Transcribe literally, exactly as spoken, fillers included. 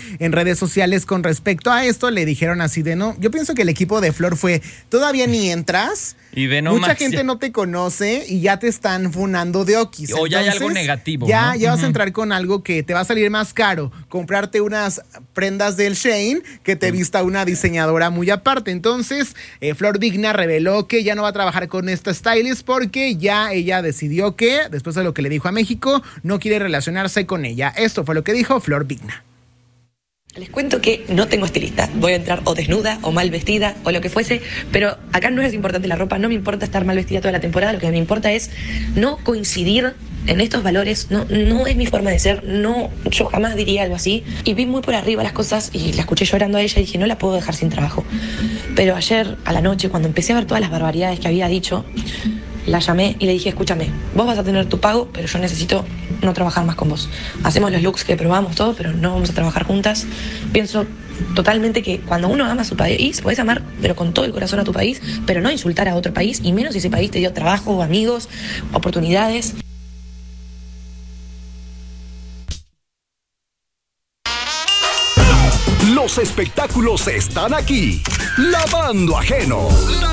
en redes sociales con respecto a esto. Le dijeron así de no, yo pienso que el equipo de Flor fue, todavía ni entras. Y ve Mucha nomás, gente ya. no te conoce y ya te están funando de okis. O ya hay Entonces, algo negativo, Ya, ¿no? ya vas Ujú. a entrar con algo que te va a salir más caro. Comprarte unas prendas del Shein que te vista una diseñadora muy aparte. Entonces, eh, Flor Digna reveló que ya no va a trabajar con esta stylist porque ya ella decidió que, después de lo que le dijo a México, no quiere relacionarse con ella. Esto fue lo que dijo Flor Digna. Les cuento que no tengo estilista, voy a entrar o desnuda o mal vestida o lo que fuese, pero acá no es importante la ropa, no me importa estar mal vestida toda la temporada, lo que me importa es no coincidir en estos valores, no, no es mi forma de ser, no, yo jamás diría algo así. Y vi muy por arriba las cosas y la escuché llorando a ella y dije, no la puedo dejar sin trabajo. Pero ayer a la noche, cuando empecé a ver todas las barbaridades que había dicho, la llamé y le dije, escúchame, vos vas a tener tu pago, pero yo necesito no trabajar más con vos. Hacemos los looks que probamos todo, pero no vamos a trabajar juntas. Pienso totalmente que cuando uno ama a su país, puedes amar, pero con todo el corazón a tu país, pero no insultar a otro país, y menos si ese país te dio trabajo, amigos, oportunidades. Los espectáculos están aquí. Lavando Ajeno.